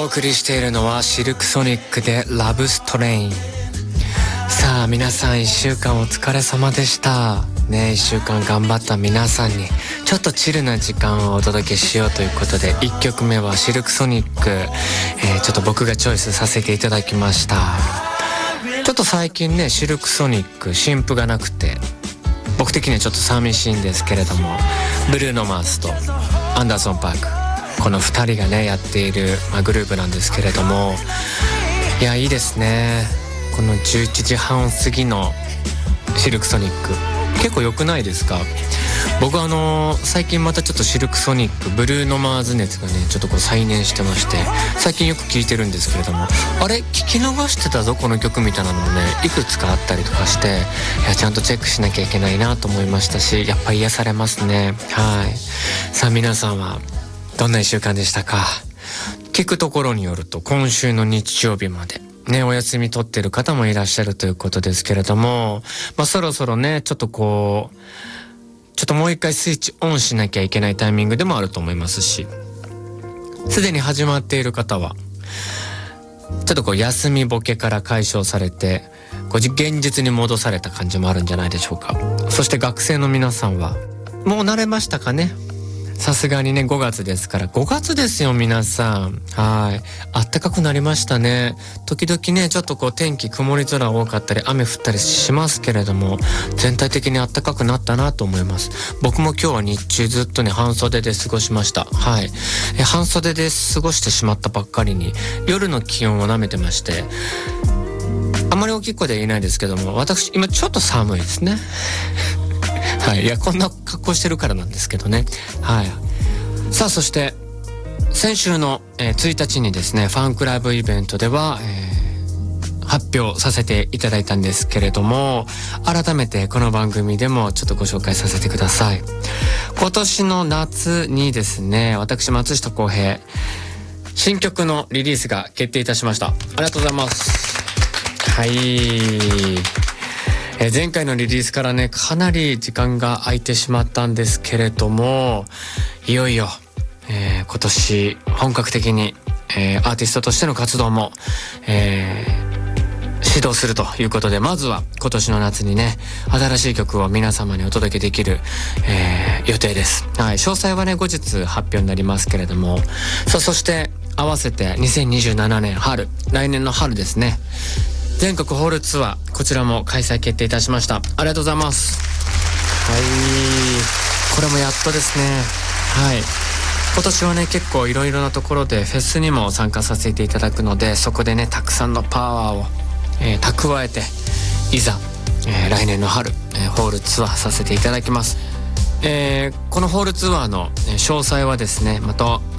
送りしているのはシルクソニックでラブストレイン。さあ皆さん1週間お疲れ様でしたね。1週間頑張った皆さんにちょっとチルな時間をお届けしようということで、1曲目はシルクソニック、ちょっと僕がチョイスさせていただきました。ちょっと最近ねシルクソニック新譜がなくて僕的にはちょっと寂しいんですけれども、ブルーノ・マーズとアンダーソン・パーク、この2人がねやっている、グループなんですけれども、いやいいですね。この11時半過ぎのシルクソニック結構良くないですか？僕最近またちょっとシルクソニックブルーノマーズ熱がねちょっとこう再燃してまして、最近よく聴いてるんですけれども、あれ聞き逃してたぞこの曲みたいなのもねいくつかあったりとかして、いやちゃんとチェックしなきゃいけないなと思いましたし、やっぱ癒されますね。はい。さあ皆さんはどんな1週間でしたか？聞くところによると今週の日曜日までねお休み取ってる方もいらっしゃるということですけれども、そろそろねちょっともう一回スイッチオンしなきゃいけないタイミングでもあると思いますし、すでに始まっている方はちょっと休みボケから解消されて現実に戻された感じもあるんじゃないでしょうか。そして学生の皆さんはもう慣れましたかね。さすがにね5月ですから、5月ですよ皆さん。はい、暖かくなりましたね。時々ねちょっと天気曇り空多かったり雨降ったりしますけれども、全体的に暖かくなったなと思います。僕も今日は日中ずっとね半袖で過ごしました。はい、半袖で過ごしてしまったばっかりに夜の気温を舐めてまして、あまり大きい声では言えないですけども、私今ちょっと寒いですねはい、いやこんな格好してるからなんですけどね。はい。さあそして先週の、1日にですねファンクラブイベントでは、発表させていただいたんですけれども、改めてこの番組でもちょっとご紹介させてください。今年の夏にですね、私松下洸平新曲のリリースが決定いたしました。ありがとうございます。はい。前回のリリースからねかなり時間が空いてしまったんですけれども、いよいよ、今年本格的に、アーティストとしての活動も、始動するということで、まずは今年の夏にね新しい曲を皆様にお届けできる、予定です。はい、詳細はね後日発表になりますけれども、そして合わせて2027年春、来年の春ですね、全国ホールツアー、こちらも開催決定いたしました。ありがとうございます。はい、これもやっとですね。はい、今年はね結構いろいろなところでフェスにも参加させていただくので、そこでねたくさんのパワーを、蓄えていざ、来年の春、ホールツアーさせていただきます。このホールツアーの詳細はですねまた